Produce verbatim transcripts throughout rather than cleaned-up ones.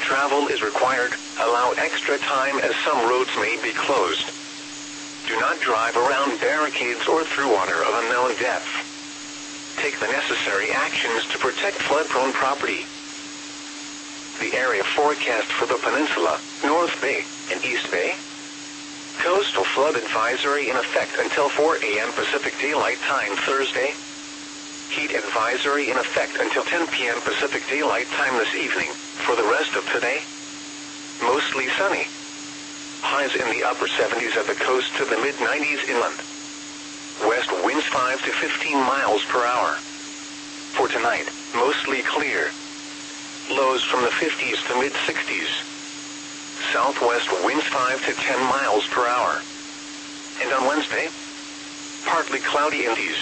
travel is required, allow extra time as some roads may be closed. Do not drive around barricades or through water of unknown depth. Take the necessary actions to protect flood-prone property. The area forecast for the peninsula, North Bay, and East Bay. Coastal flood advisory in effect until four a m Pacific Daylight Time Thursday. Heat advisory in effect until ten p m Pacific Daylight Time this evening. For the rest of today, mostly sunny. Highs in the upper seventies at the coast to the mid nineties inland. West winds five to fifteen miles per hour. For tonight, mostly clear. Lows from the fifties to mid sixties. Southwest winds five to ten miles per hour. And on Wednesday, partly cloudy in these.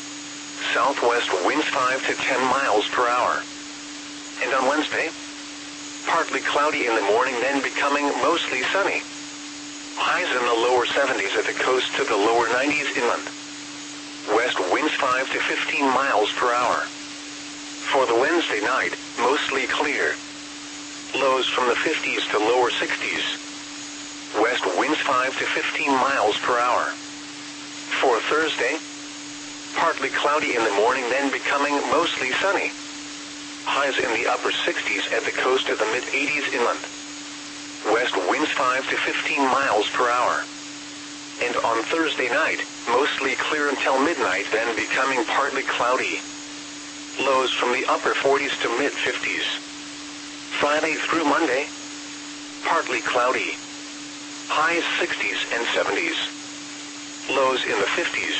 Southwest winds five to ten miles per hour. And on Wednesday, partly cloudy in the morning, then becoming mostly sunny. Highs in the lower seventies at the coast to the lower nineties inland. West winds five to fifteen miles per hour. For the Wednesday night, mostly clear. Lows from the fifties to lower sixties. West winds five to fifteen miles per hour. For Thursday, partly cloudy in the morning, then becoming mostly sunny. Highs in the upper sixties at the coast to the mid eighties inland. West winds five to fifteen miles per hour. And on Thursday night, mostly clear until midnight, then becoming partly cloudy. Lows from the upper forties to mid fifties. Friday through Monday, partly cloudy. Highs sixties and seventies. Lows in the fifties.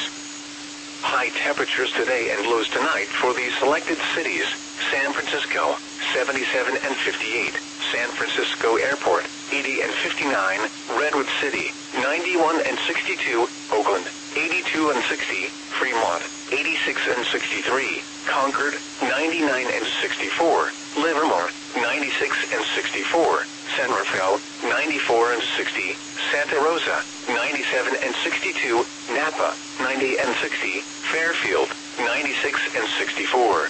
High temperatures today and lows tonight for the selected cities: San Francisco, seventy-seven and fifty-eight, San Francisco Airport, eighty and fifty-nine, Redwood City, ninety-one and sixty-two, Oakland, eighty-two and sixty, Fremont, eighty-six and sixty-three, Concord, ninety-nine and sixty-four, Livermore, ninety-six and sixty-four, San Rafael, ninety-four and sixty, Santa Rosa, ninety-seven and sixty-two, Napa, ninety and sixty, Fairfield, ninety-six and sixty-four.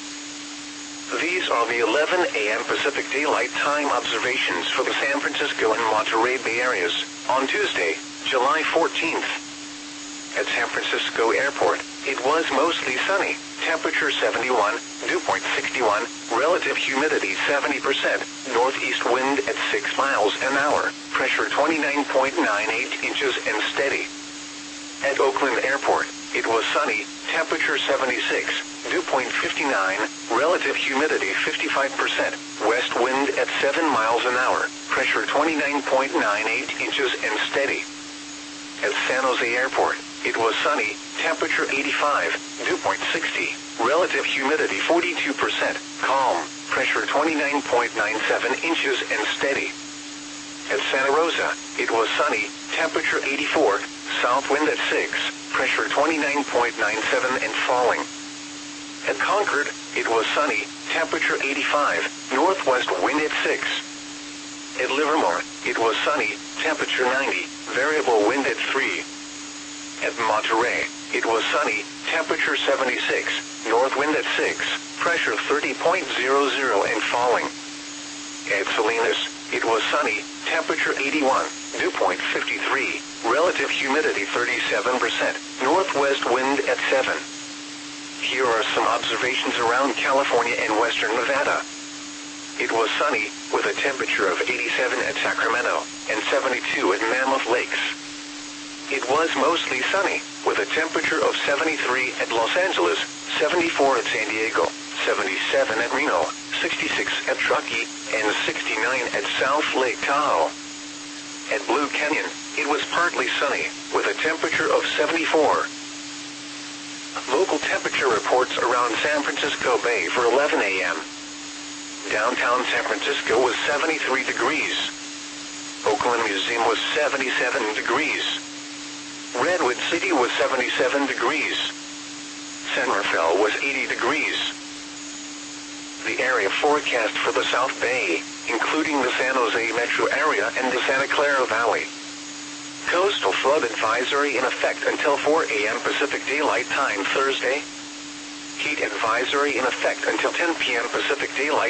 These are the eleven a m Pacific Daylight Time observations for the San Francisco and Monterey Bay areas on Tuesday, July fourteenth. At San Francisco Airport, it was mostly sunny, temperature seventy-one, dew point sixty-one, relative humidity seventy percent, northeast wind at six miles an hour, pressure twenty-nine point nine eight inches and steady. At Oakland Airport, it was sunny, temperature seventy-six, dew point fifty-nine, relative humidity fifty-five percent, west wind at seven miles an hour, pressure twenty-nine point nine eight inches and steady. At San Jose Airport, it was sunny, temperature eighty-five, dew point sixty, relative humidity forty-two percent, calm, pressure twenty-nine point nine seven inches and steady. At Santa Rosa, it was sunny, temperature eighty-four, south wind at six, pressure twenty-nine point nine seven and falling. At Concord, it was sunny, temperature eighty-five, northwest wind at six. At Livermore, it was sunny, temperature ninety, variable wind at three. At Monterey, it was sunny, temperature seventy-six, north wind at six, pressure thirty point zero zero and falling. At Salinas, it was sunny, temperature eighty-one, dew point fifty-three, relative humidity thirty-seven percent, northwest wind at seven. Here are some observations around California and western Nevada. It was sunny, with a temperature of eighty-seven at Sacramento, and seventy-two at Mammoth Lakes. It was mostly sunny, with a temperature of seventy-three at Los Angeles, seventy-four at San Diego, seventy-seven at Reno, sixty-six at Truckee, and sixty-nine at South Lake Tahoe. At Blue Canyon, it was partly sunny, with a temperature of seventy-four. Local temperature reports around San Francisco Bay for eleven a m Downtown San Francisco was seventy-three degrees. Oakland Museum was seventy-seven degrees. Redwood City was seventy-seven degrees. San Rafael was eighty degrees. The area forecast for the South Bay, including the San Jose metro area and the Santa Clara Valley. Coastal flood advisory in effect until four a m Pacific Daylight Time Thursday. Heat advisory in effect until ten p m Pacific Daylight